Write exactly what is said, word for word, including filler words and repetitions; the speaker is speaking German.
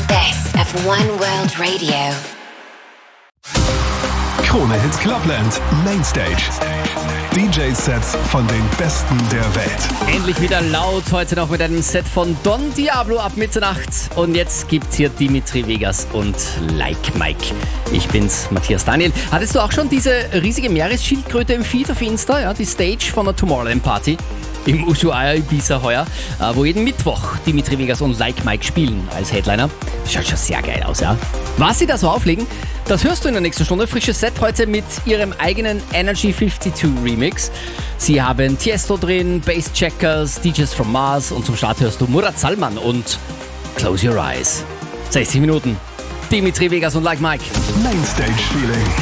Best of One World Radio. Krone Hits Clubland Mainstage. D J-Sets von den Besten der Welt. Endlich wieder laut, heute noch mit einem Set von Don Diablo ab Mitternacht. Und jetzt gibt's hier Dimitri Vegas und Like Mike. Ich bin's, Matthias Daniel. Hattest du auch schon diese riesige Meeresschildkröte im Feed auf Insta? Ja, die Stage von der Tomorrowland Party im Ushuaia Ibiza heuer, wo jeden Mittwoch Dimitri Vegas und Like Mike spielen als Headliner. Schaut schon sehr geil aus, ja. Was sie da so auflegen, das hörst du in der nächsten Stunde. Frisches Set heute mit ihrem eigenen Energy zweiundfünfzig Remix. Sie haben Tiesto drin, Basscheckers, D Js from Mars und zum Start hörst du Murat Salman und Close Your Eyes. sechzig Minuten. Dimitri Vegas und Like Mike. Mainstage Feeling.